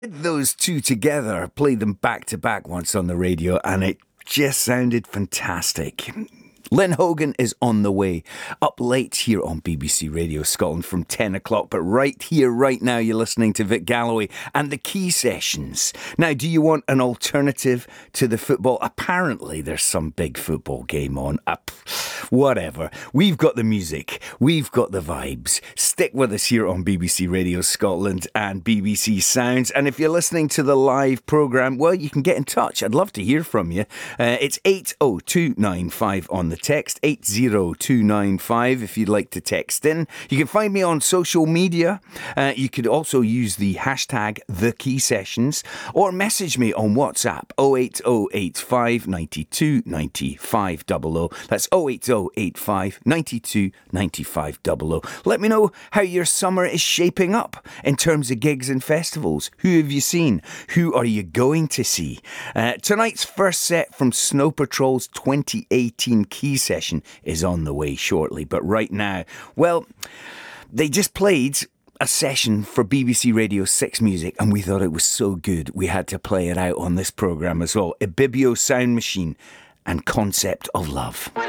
Those two together, played them back to back once on the radio, and it just sounded fantastic. Lynn Hogan is on the way, up late here on BBC Radio Scotland from 10 o'clock. But right here, right now, you're listening to Vic Galloway and the Key Sessions. Now, do you want an alternative to the football? Apparently, there's some big football game on. Whatever. We've got the music. We've got the vibes. Stick with us here on BBC Radio Scotland and BBC Sounds. And if you're listening to the live programme, well, you can get in touch. I'd love to hear from you. It's 80295 on the text, 80295 if you'd like to text in. You can find me on social media. You could also use the hashtag #TheKeySessions or message me on WhatsApp 08085 92 95 00. That's 08085 92 95 00. Let me know how your summer is shaping up in terms of gigs and festivals. Who have you seen? Who are you going to see? Tonight's first set from Snow Patrol's 2018 Key Session is on the way shortly. But right now, well, they just played a session for BBC Radio 6 Music, and we thought it was so good we had to play it out on this programme as well. Ibibio Sound Machine and Concept of Love.